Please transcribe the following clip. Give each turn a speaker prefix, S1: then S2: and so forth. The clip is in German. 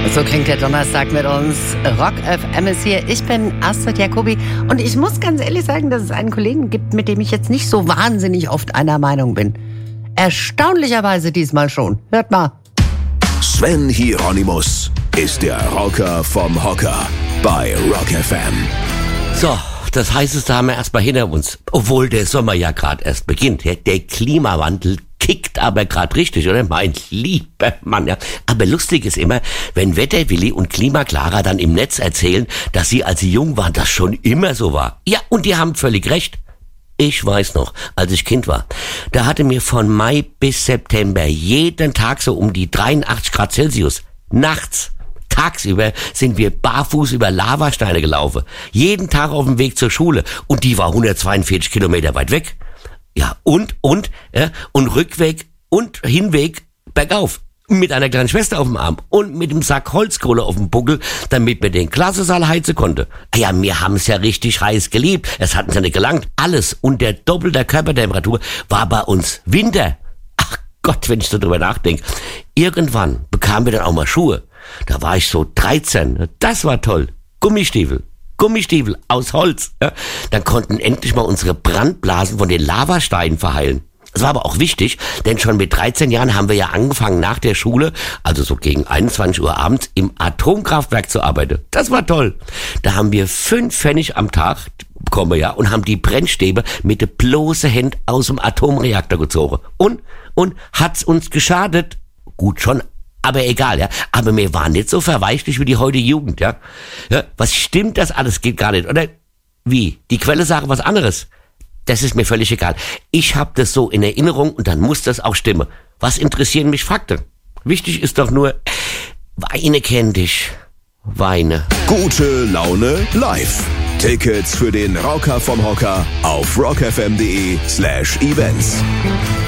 S1: So klingt der Donnerstag mit uns. Rock FM ist hier. Ich bin Astrid Jacobi und ich muss ganz ehrlich sagen, dass es einen Kollegen gibt, mit dem ich jetzt nicht so wahnsinnig oft einer Meinung bin. Erstaunlicherweise diesmal schon. Hört mal.
S2: Sven Hieronymus ist der Rocker vom Hocker bei Rock FM.
S3: So, das Heißeste haben wir erstmal hinter uns. Obwohl der Sommer ja gerade erst beginnt. Der Klimawandel kickt aber gerade richtig, oder? Mein lieber Mann, ja. Aber lustig ist immer, wenn Wetterwilli und Klimaklara dann im Netz erzählen, dass sie, als sie jung waren, das schon immer so war. Ja, und die haben völlig recht. Ich weiß noch, als ich Kind war, da hatte mir von Mai bis September jeden Tag so um die 83 Grad Celsius. Nachts. Tagsüber sind wir barfuß über Lavasteine gelaufen. Jeden Tag auf dem Weg zur Schule. Und die war 142 Kilometer weit weg. Ja, und Rückweg und Hinweg bergauf. Mit einer kleinen Schwester auf dem Arm und mit dem Sack Holzkohle auf dem Buckel, damit wir den Klassensaal heizen konnte. Ja, wir haben's ja richtig heiß geliebt. Es hat uns ja nicht gelangt. Alles unter doppelter Körpertemperatur war bei uns Winter. Ach Gott, wenn ich so drüber nachdenke. Irgendwann bekamen wir dann auch mal Schuhe. Da war ich so 13. Das war toll. Gummistiefel aus Holz. Ja. Dann konnten endlich mal unsere Brandblasen von den Lavasteinen verheilen. Das war aber auch wichtig, denn schon mit 13 Jahren haben wir ja angefangen, nach der Schule, also so gegen 21 Uhr abends, im Atomkraftwerk zu arbeiten. Das war toll. Da haben wir 5 Pfennig am Tag bekommen, ja, und haben die Brennstäbe mit der bloßen Hand aus dem Atomreaktor gezogen. Und hat's uns geschadet? Gut schon, aber egal, ja. Aber wir waren nicht so verweichlich wie die heutige Jugend, ja. Was stimmt das alles? Geht gar nicht, oder? Wie? Die Quelle sagt was anderes. Das ist mir völlig egal. Ich habe das so in Erinnerung und dann muss das auch stimmen. Was interessieren mich Fakten? Wichtig ist doch nur, Weine kenn dich. Weine.
S2: Gute Laune live. Tickets für den Rocker vom Hocker auf rockfm.de/events.